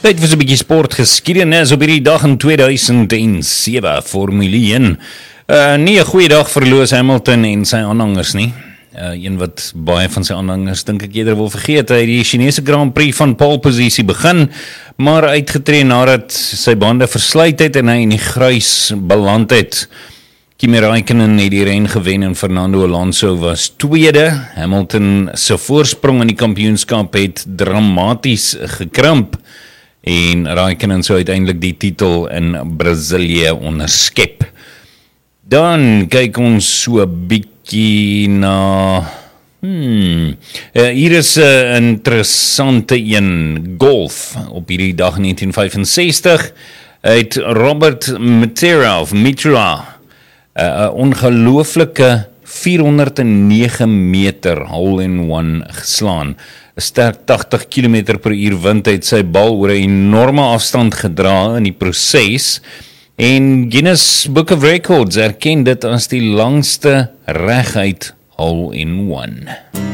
Tyd vir so 'n bietjie sportgeskiedenis op hierdie dag in 2007, Formule 1. Nie 'n goeie dag vir Lewis Hamilton en sy aanhangers nie. Een wat baie van sy aanhangers dink ek eerder wil vergeet. Hy het die Chinese Grand Prix van pole posisie begin, maar uitgetree nadat sy bande versluit het en hy in die gruis beland het. Kimi Räikkönen het die ren gewen en Fernando Alonso was tweede. Hamilton se voorsprong in die kampioenskap het dramaties gekrimp en Räikkönen sou uiteindelik die titel in Brasilië onderskep. Dan kyk ons so 'n bietjie na hier is 'n interessante een, golf. Op hierdie dag 1965 het Robert Mitra 'n ongelooflike 409 meter hole-in-one geslaan. 'n sterk 80 km/h wind het sy bal oor 'n enorme afstand gedra in die proses en Guinness Book of Records erken dit as die langste reguit hole-in-one.